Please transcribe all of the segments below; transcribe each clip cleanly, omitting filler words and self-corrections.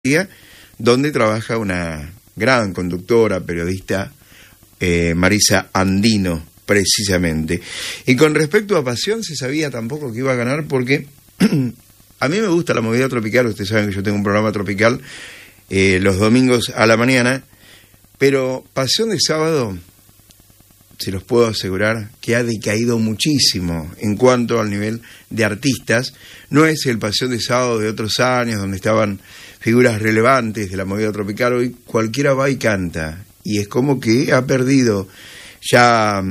donde trabaja una gran conductora, periodista, Marisa Andino, precisamente. Y con respecto a Pasión, se sabía tampoco que iba a ganar porque a mí me gusta la movida tropical. Ustedes saben que yo tengo un programa tropical los domingos a la mañana, pero Pasión de sábado, se los puedo asegurar que ha decaído muchísimo en cuanto al nivel de artistas. No es el Pasión de sábado de otros años, donde estaban figuras relevantes de la movida tropical. Hoy cualquiera va y canta, y es como que ha perdido ya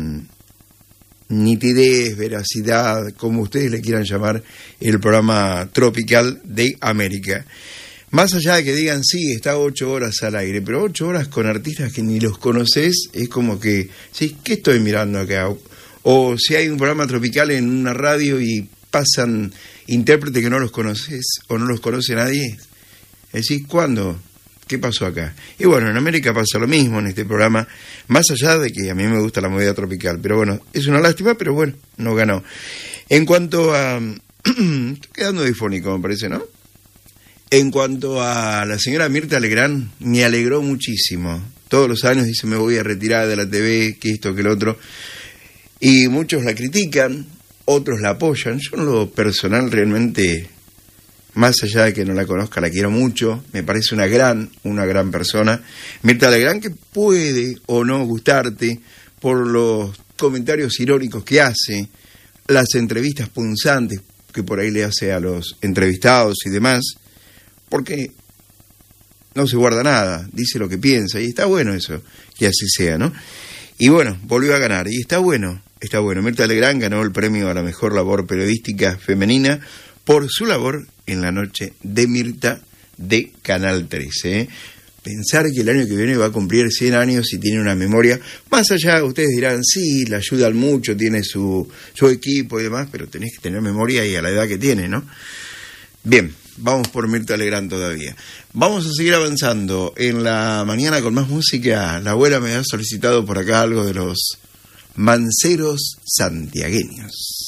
nitidez, veracidad, como ustedes le quieran llamar, el programa tropical de América. Más allá de que digan, sí, está 8 horas al aire, pero 8 horas con artistas que ni los conoces, es como que, sí, ¿qué estoy mirando acá? O si hay un programa tropical en una radio y pasan intérpretes que no los conoces o no los conoce nadie, decís, ¿cuándo? ¿Qué pasó acá? Y bueno, en América pasa lo mismo en este programa, más allá de que a mí me gusta la movida tropical, pero bueno, es una lástima, pero bueno, no ganó. En cuanto a... estoy quedando difónico, me parece, ¿no? En cuanto a la señora Mirta Legrand, me alegró muchísimo. Todos los años dice, me voy a retirar de la TV, que esto, que lo otro. Y muchos la critican, otros la apoyan. Yo en lo personal realmente, más allá de que no la conozca, la quiero mucho. Me parece una gran persona. Mirta Legrand, que puede o no gustarte por los comentarios irónicos que hace, las entrevistas punzantes que por ahí le hace a los entrevistados y demás, porque no se guarda nada, dice lo que piensa, y está bueno eso, que así sea, ¿no? Y bueno, volvió a ganar, y está bueno. Mirta Legrand ganó el premio a la mejor labor periodística femenina por su labor en La Noche de Mirta de Canal 13, ¿eh? Pensar que el año que viene va a cumplir 100 años y tiene una memoria, más allá, ustedes dirán, sí, la ayudan mucho, tiene su equipo y demás, pero tenés que tener memoria y a la edad que tiene, ¿no? Bien, vamos por Mirta Legrand todavía. Vamos a seguir avanzando en la mañana con más música. La abuela me ha solicitado por acá algo de los manceros santiagueños.